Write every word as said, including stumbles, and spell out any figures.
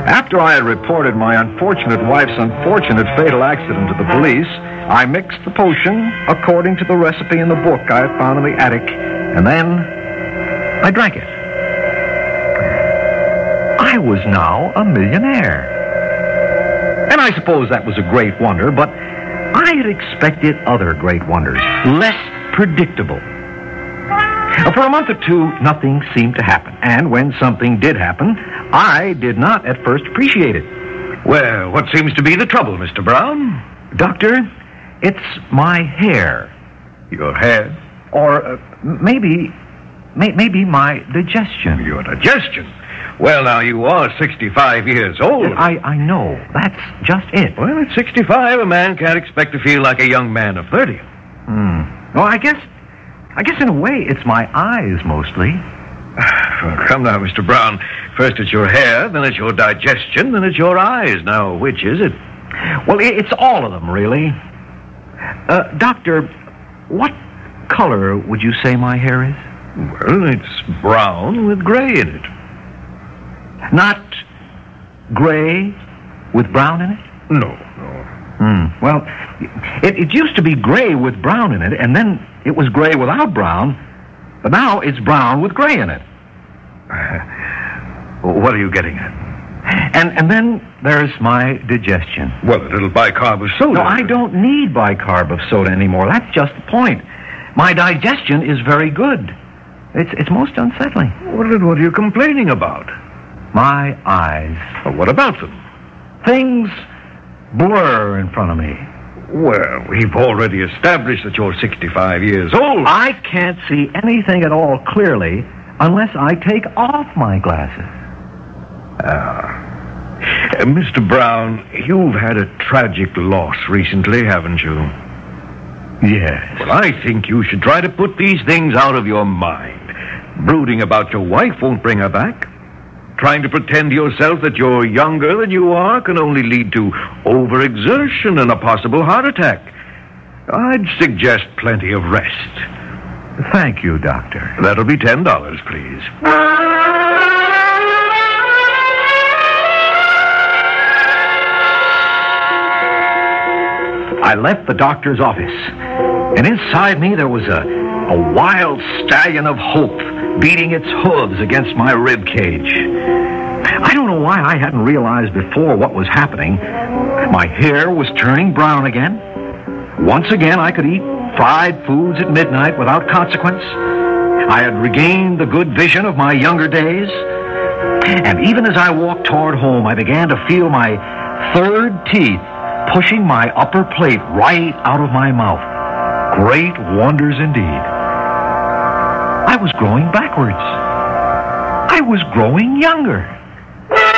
After I had reported my unfortunate wife's unfortunate fatal accident to the police, I mixed the potion according to the recipe in the book I had found in the attic, and then I drank it. I was now a millionaire. And I suppose that was a great wonder, but I had expected other great wonders, less predictable. For a month or two, nothing seemed to happen. And when something did happen, I did not at first appreciate it. Well, what seems to be the trouble, Mister Brown? Doctor, it's my hair. Your hair? Or uh, maybe, may, maybe my digestion. Your digestion? Well, now, you are sixty-five years old. I, I know. That's just it. Well, at sixty-five, a man can't expect to feel like a young man of thirty. Hmm. Well, I guess... I guess in a way it's my eyes, mostly. Well, come now, Mister Brown. First it's your hair, then it's your digestion, then it's your eyes. Now, which is it? Well, it's all of them, really. Uh, Doctor, what color would you say my hair is? Well, it's brown with gray in it. Not gray with brown in it? No, no. Hmm. Well, it, it used to be gray with brown in it, and then it was gray without brown, but now it's brown with gray in it. What are you getting at? And and then there's my digestion. Well, a little bicarb of soda. No, I don't need bicarb of soda anymore. That's just the point. My digestion is very good. It's it's most unsettling. Well, then what are you complaining about? My eyes. Well, what about them? Things blur in front of me. Well, we've already established that you're sixty-five years old. I can't see anything at all clearly unless I take off my glasses. Ah. Uh, Mister Brown, you've had a tragic loss recently, haven't you? Yes. Well, I think you should try to put these things out of your mind. Brooding about your wife won't bring her back. Trying to pretend to yourself that you're younger than you are can only lead to overexertion and a possible heart attack. I'd suggest plenty of rest. Thank you, Doctor. That'll be ten dollars, please. I left the doctor's office, and inside me there was a, a wild stallion of hope beating its hooves against my rib cage. I don't know why I hadn't realized before what was happening. My hair was turning brown again. Once again, I could eat fried foods at midnight without consequence. I had regained the good vision of my younger days. And even as I walked toward home, I began to feel my third teeth pushing my upper plate right out of my mouth. Great wonders indeed. I was growing backwards. I was growing younger.